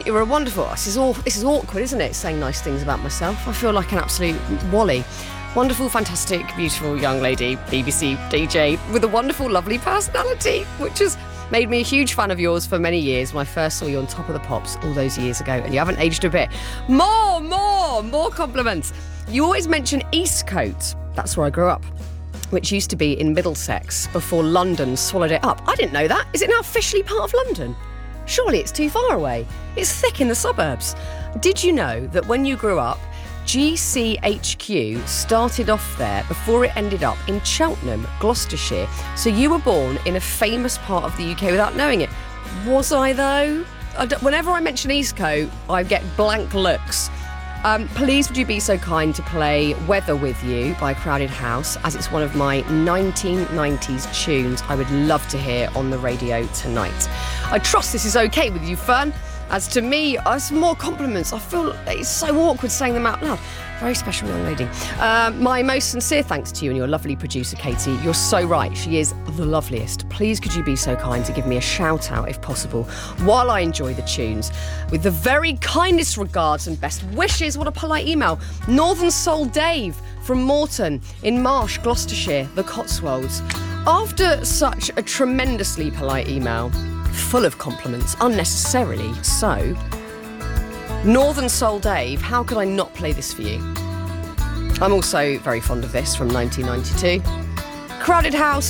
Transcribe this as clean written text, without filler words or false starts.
you're a wonderful... This is awkward, isn't it, saying nice things about myself? I feel like an absolute wally. Wonderful, fantastic, beautiful young lady, BBC DJ, with a wonderful, lovely personality, which has made me a huge fan of yours for many years when I first saw you on Top of the Pops all those years ago, and you haven't aged a bit. More compliments. You always mention Eastcote. That's where I grew up, which used to be in Middlesex before London swallowed it up. I didn't know that. Is it now officially part of London? Surely it's too far away. It's thick in the suburbs. Did you know that when you grew up, GCHQ started off there before it ended up in Cheltenham, Gloucestershire? So you were born in a famous part of the UK without knowing it. Was I, though? Whenever I mention Eastcote, I get blank looks. Please would you be so kind to play Weather With You by Crowded House, as it's one of my 1990s tunes I would love to hear on the radio tonight. I trust this is okay with you, Fern. As to me, some more compliments. I feel it's so awkward saying them out loud. Very special young lady. My most sincere thanks to you and your lovely producer, Katie. You're so right. She is the loveliest. Please could you be so kind to give me a shout out, if possible, while I enjoy the tunes. With the very kindest regards and best wishes. What a polite email. Northern Soul Dave from Morton in Marsh, Gloucestershire, the Cotswolds. After such a tremendously polite email, full of compliments, unnecessarily so, Northern Soul Dave, how could I not play this for you? I'm also very fond of this from 1992. Crowded House.